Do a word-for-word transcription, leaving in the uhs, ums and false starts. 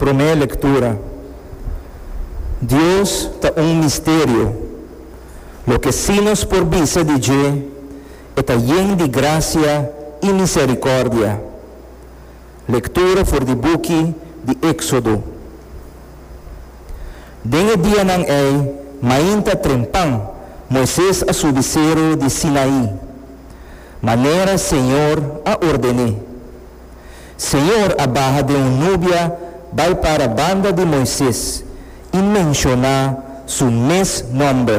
Primeira leitura. Deus está um mistério. Lo que se nos por vista de Deus está lleno de graça e misericórdia. Leitura for de book de Éxodo. Dengue dia nang ay, mainta trempang Moisés a subicero de Sinaí. Maneira Senhor a ordené. Senhor a barra de um núbia vai para a banda de Moisés e mencionar su mes nombre.